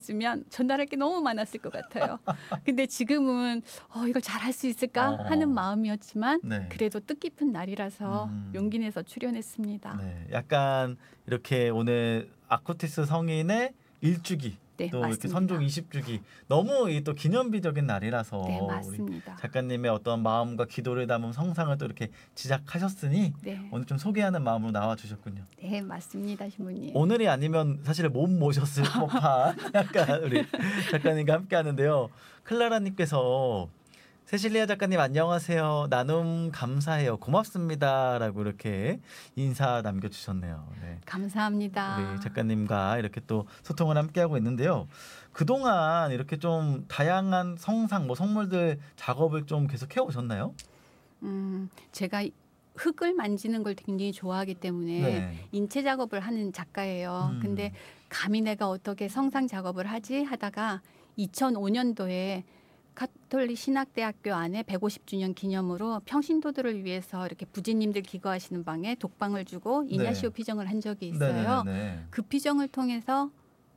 있으면 전달할 게 너무 많았을 것 같아요. 근데 지금은 이걸 잘할 수 있을까 하는 마음이었지만 네. 그래도 뜻깊은 날이라서 용기 내서 출연했습니다. 네, 약간 이렇게 오늘 아쿠티스 성인의 1주기 네, 또 이렇게 맞습니다. 선종 20주기 너무 이 또 기념비적인 날이라서 네, 우리 맞습니다. 작가님의 어떤 마음과 기도를 담은 성상을 또 이렇게 지작하셨으니 네. 오늘 좀 소개하는 마음으로 나와 주셨군요. 네, 맞습니다, 신부님. 오늘이 아니면 사실 못 모셨을 법한 약간 우리 작가님과 함께 하는데요. 클라라님께서 세실리아 작가님 안녕하세요. 나눔 감사해요. 고맙습니다. 라고 이렇게 인사 남겨주셨네요. 네. 감사합니다. 우리 작가님과 이렇게 또 소통을 함께하고 있는데요. 그동안 이렇게 좀 다양한 성상, 선물들 작업을 좀 계속 해오셨나요? 제가 흙을 만지는 걸 굉장히 좋아하기 때문에 네. 인체 작업을 하는 작가예요. 근데 감히 내가 어떻게 성상 작업을 하지 하다가 2005년도에 가톨릭 신학대학교 안에 150주년 기념으로 평신도들을 위해서 이렇게 부지님들 기거하시는 방에 독방을 주고 이냐시오 피정을 한 적이 있어요. 네네네. 그 피정을 통해서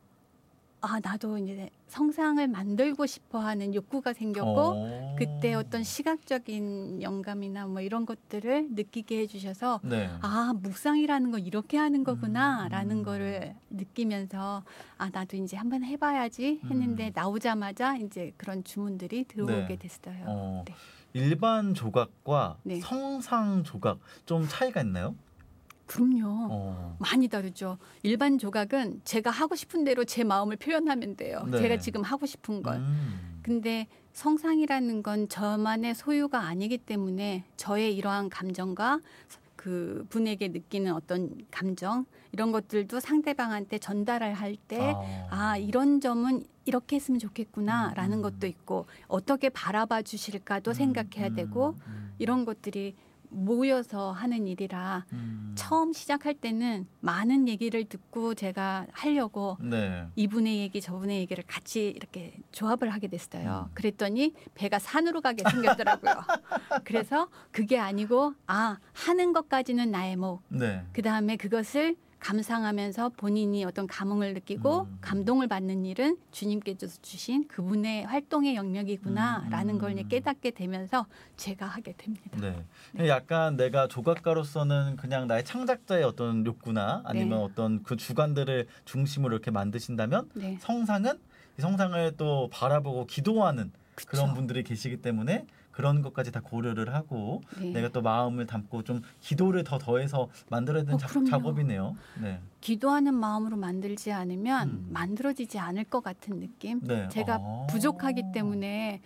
나도 이제 성상을 만들고 싶어 하는 욕구가 생겼고 그때 어떤 시각적인 영감이나 뭐 이런 것들을 느끼게 해주셔서 네. 묵상이라는 거 이렇게 하는 거구나 라는 거를 느끼면서 나도 이제 한번 해봐야지 했는데 나오자마자 이제 그런 주문들이 들어오게 네. 됐어요. 네. 일반 조각과 네. 성상 조각 좀 차이가 있나요? 그럼요. 많이 다르죠. 일반 조각은 제가 하고 싶은 대로 제 마음을 표현하면 돼요. 네. 제가 지금 하고 싶은 걸. 근데 성상이라는 건 저만의 소유가 아니기 때문에 저의 이러한 감정과 그 분에게 느끼는 어떤 감정 이런 것들도 상대방한테 전달을 할 때 이런 점은 이렇게 했으면 좋겠구나라는 것도 있고 어떻게 바라봐 주실까도 생각해야 되고 이런 것들이 모여서 하는 일이라 처음 시작할 때는 많은 얘기를 듣고 제가 하려고 네. 이분의 얘기 저분의 얘기를 같이 이렇게 조합을 하게 됐어요. 그랬더니 배가 산으로 가게 생겼더라고요. 그래서 그게 아니고 하는 것까지는 나의 목. 네. 그다음에 그것을 감상하면서 본인이 어떤 감흥을 느끼고 감동을 받는 일은 주님께서 주신 그분의 활동의 영역이구나라는 걸 깨닫게 되면서 제가 하게 됩니다. 네. 약간 내가 조각가로서는 그냥 나의 창작자의 어떤 욕구나 아니면 네. 어떤 그 주관들을 중심으로 이렇게 만드신다면 네. 성상은 이 성상을 또 바라보고 기도하는 그쵸. 그런 분들이 계시기 때문에 그런 것까지 다 고려를 하고 네. 내가 또 마음을 담고 좀 기도를 더해서 만들어야 되는 그럼요. 작업이네요. 네. 기도하는 마음으로 만들지 않으면 만들어지지 않을 것 같은 느낌. 네. 제가 부족하기 때문에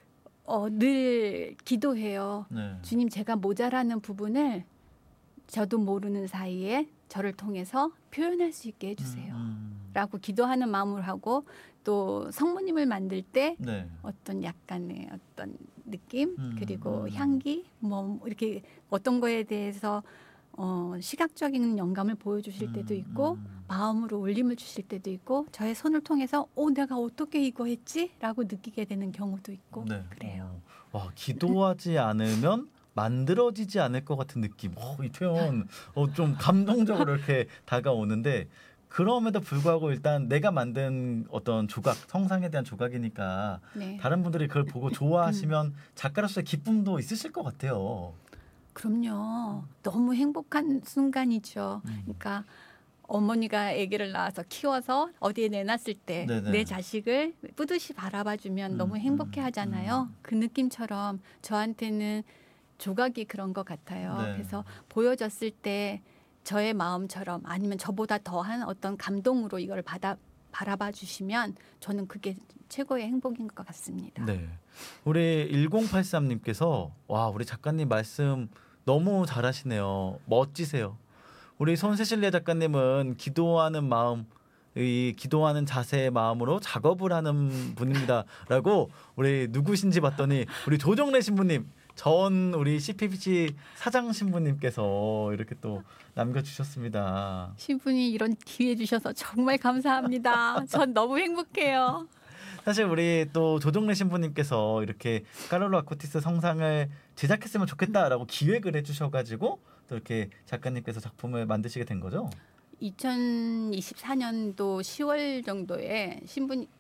늘 기도해요. 네. 주님 제가 모자라는 부분을 저도 모르는 사이에 저를 통해서 표현할 수 있게 해주세요. 라고 기도하는 마음으로 하고 또 성모님을 만들 때 네. 어떤 약간의 어떤 느낌 그리고 향기 뭐 이렇게 어떤 거에 대해서 시각적인 영감을 보여주실 때도 있고 마음으로 울림을 주실 때도 있고 저의 손을 통해서 내가 어떻게 이거 했지? 라고 느끼게 되는 경우도 있고 네. 그래요. 와, 기도하지 않으면 만들어지지 않을 것 같은 느낌. 이 표현 좀 감동적으로 이렇게 다가오는데 그럼에도 불구하고 일단 내가 만든 어떤 조각, 성상에 대한 조각이니까 네. 다른 분들이 그걸 보고 좋아하시면 작가로서의 기쁨도 있으실 것 같아요. 그럼요. 너무 행복한 순간이죠. 그러니까 어머니가 아기를 낳아서 키워서 어디에 내놨을 때 네네. 내 자식을 뿌듯이 바라봐주면 너무 행복해 하잖아요. 그 느낌처럼 저한테는 조각이 그런 것 같아요. 네. 그래서 보여졌을 때 저의 마음처럼 아니면 저보다 더한 어떤 감동으로 이걸 바라봐 주시면 저는 그게 최고의 행복인 것 같습니다. 네. 우리 1083님께서 와, 우리 작가님 말씀 너무 잘하시네요. 멋지세요. 우리 손세실리아 작가님은 기도하는 마음, 이 기도하는 자세의 마음으로 작업을 하는 분입니다라고 우리 누구신지 봤더니 우리 조정래 신부님 전 우리 CPBC 사장 신부님께서 이렇게 또 남겨주셨습니다. 신분이 이런 기회 주셔서 정말 감사합니다. 전 너무 행복해요. 사실 우리 또 조정래 신부님께서 이렇게 카를로 아쿠티스 성상을 제작했으면 좋겠다라고 기획을 해주셔가지고 또 이렇게 작가님께서 작품을 만드시게 된 거죠? 2024년도 10월 정도에 신부